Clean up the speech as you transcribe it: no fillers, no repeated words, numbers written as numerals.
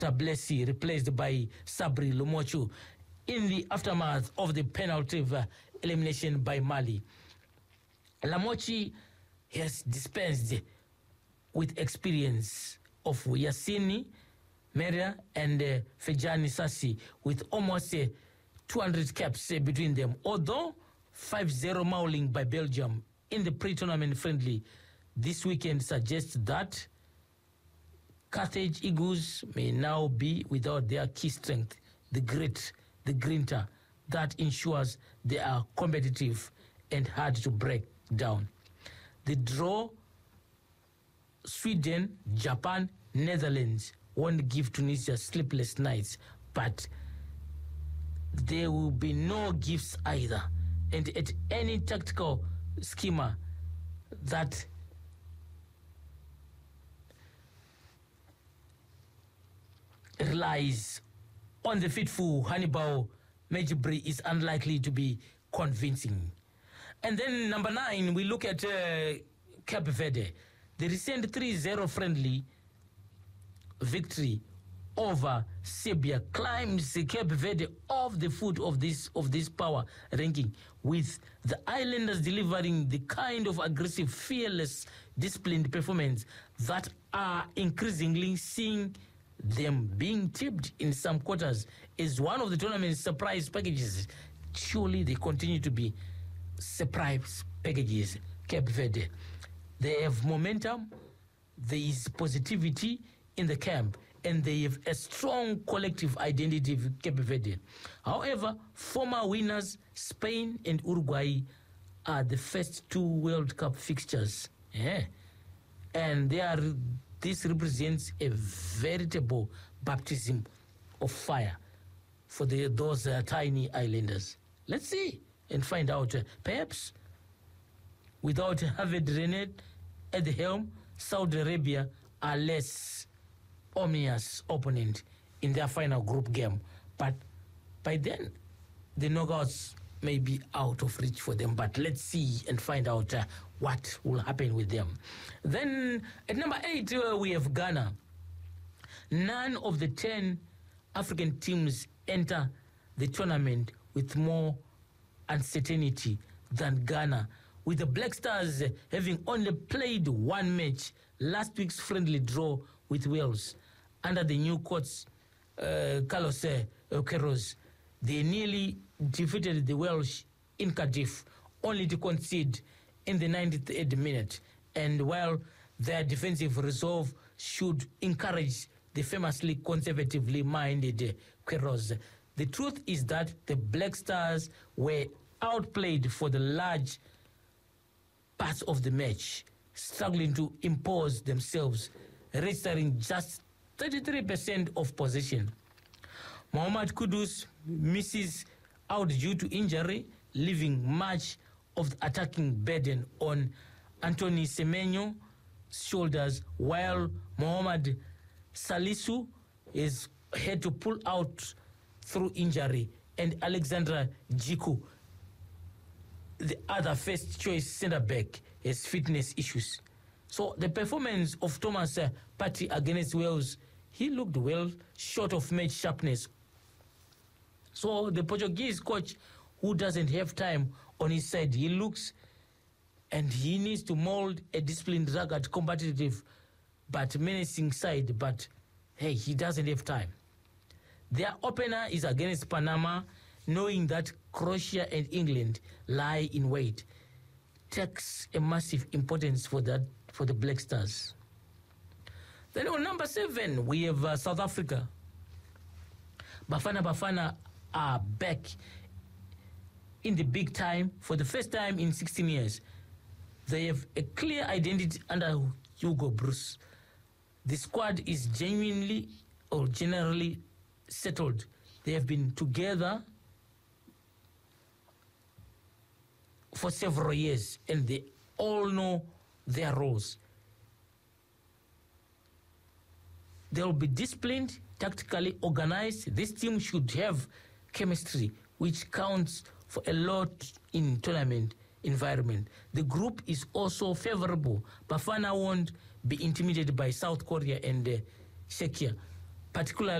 Tablesi replaced by Sabri Lumochu in the aftermath of the penalty elimination by Mali. Lamochi has dispensed with experience of Yassini Meria and Fejani Sassi with almost 200 caps between them. Although 5-0 mauling by Belgium in the pre-tournament friendly this weekend suggests that Carthage Eagles may now be without their key strength, the grit, the grinta, that ensures they are competitive and hard to break down. The draw, Sweden, Japan, Netherlands won't give Tunisia sleepless nights, but there will be no gifts either. And at any tactical schema that relies on the fitful Hannibal Mejbri is unlikely to be convincing. And then number 9, we look at Cape Verde. The recent 3-0 friendly victory over Serbia climbs Cape Verde off the foot of this power ranking, with the islanders delivering the kind of aggressive, fearless, disciplined performance that are increasingly seeing them being tipped in some quarters is one of the tournament's surprise packages. Surely they continue to be surprise packages. Cape Verde, they have momentum, there is positivity in the camp, and they have a strong collective identity of Cape Verde. However, former winners Spain and Uruguay are the first 2 World Cup fixtures. And this represents a veritable baptism of fire for those tiny islanders. Let's see and find out. Perhaps without Javier Renard at the helm, Saudi Arabia are less ominous opponent in their final group game. But by then, the knockouts may be out of reach for them. But let's see and find out what will happen with them. Then at number 8, we have Ghana. None of the 10 African teams enter the tournament with more uncertainty than Ghana, with the Black Stars having only played 1 match, last week's friendly draw with Wales. Under the new coach, Carlos Queiroz, they nearly defeated the Welsh in Cardiff, only to concede in the 93rd minute. And while their defensive resolve should encourage the famously conservatively minded Queiroz, the truth is that the Black Stars were outplayed for the large parts of the match, struggling to impose themselves, registering just 33% of possession. Mohamed Kudus misses out due to injury, leaving much of the attacking burden on Anthony Semenyo's shoulders, while Mohamed Salisu is had to pull out through injury, and Alexandra Jiku, the other first choice centre-back, has fitness issues. So the performance of Thomas Partey against Wales, he looked well short of match sharpness. So the Portuguese coach, who doesn't have time on his side, he looks and he needs to mold a disciplined, rugged, competitive but menacing side, but hey, he doesn't have time. Their opener is against Panama, knowing that Croatia and England lie in wait. Takes a massive importance for the Black Stars. Then on number 7, we have South Africa. Bafana are back in the big time for the first time in 16 years. They have a clear identity under Hugo Bruce. The squad is genuinely or generally settled. They have been together for several years and they all know their roles. They will be disciplined, tactically organized. This team should have chemistry, which counts for a lot in tournament environment. The group is also favorable. Bafana won't be intimidated by South Korea and Czechia. particularly